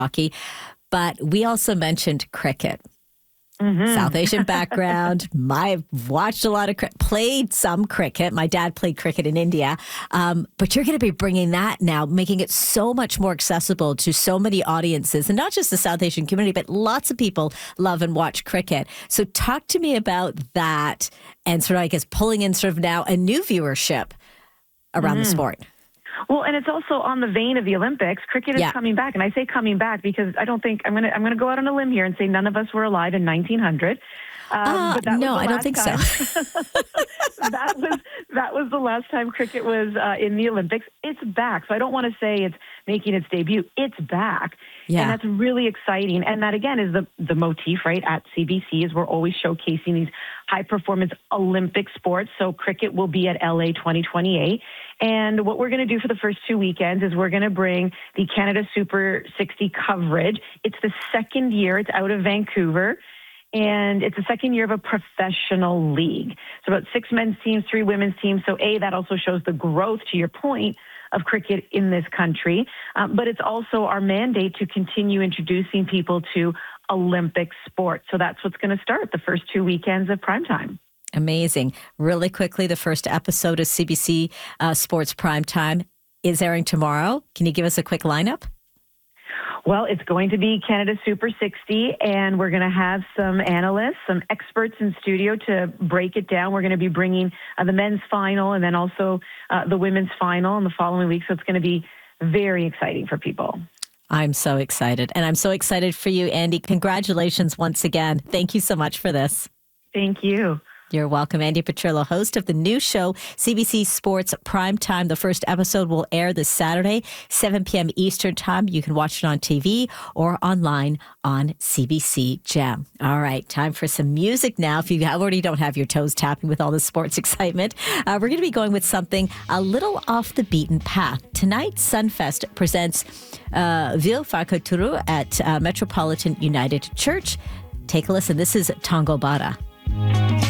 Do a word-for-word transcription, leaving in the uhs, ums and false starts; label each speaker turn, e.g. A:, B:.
A: hockey, but we also mentioned cricket.
B: Mm-hmm.
A: South Asian background. I've watched a lot of cricket, played some cricket. My dad played cricket in India. Um, but you're going to be bringing that now, making it so much more accessible to so many audiences, and not just the South Asian community, but lots of people love and watch cricket. So talk to me about that and sort of, I guess, pulling in sort of now a new viewership around
B: Mm-hmm.
A: the sport.
B: Well, and it's also on the vein of the Olympics. Cricket is
A: Yeah.
B: coming back, and I say coming back because I don't think I'm going to. I'm going to go out on a limb here and say none of us were alive in nineteen hundred. Um,
A: Uh,
B: but that
A: no,
B: was the
A: I don't
B: last
A: think
B: time.
A: so.
B: that was that was the last time cricket was uh, in the Olympics. It's back, so I don't want to say it's making its debut. It's back,
A: Yeah.
B: and that's really exciting. And that again is the the motif, right? At C B C is we're always showcasing these high performance Olympic sports. So cricket will be at L A twenty twenty-eight. And what we're going to do for the first two weekends is we're going to bring the Canada Super sixty coverage. It's the second year. It's out of Vancouver. And it's the second year of a professional league. So about six men's teams, three women's teams. So A, that also shows the growth, to your point, of cricket in this country. Um, but it's also our mandate to continue introducing people to Olympic sports. So that's what's going to start the first two weekends of primetime.
A: Amazing. Really quickly, the first episode of C B C uh, Sports Primetime is airing tomorrow. Can you give us a quick lineup?
B: Well, it's going to be Canada Super sixty, and we're going to have some analysts, some experts in studio to break it down. We're going to be bringing uh, the men's final and then also uh, the women's final in the following week. So it's going to be very exciting for people.
A: I'm so excited. And I'm so excited for you, Andy. Congratulations once again. Thank you so much for this.
B: Thank you.
A: You're welcome. Andy Petrillo, host of the new show, C B C Sports Primetime. The first episode will air this Saturday, seven p.m. Eastern Time. You can watch it on T V or online on C B C Gem. All right, time for some music now. If you already don't have your toes tapping with all the sports excitement, uh, we're going to be going with something a little off the beaten path. Tonight, Sunfest presents uh, Vil Fakaturu at uh, Metropolitan United Church. Take a listen. This is Tango Bara.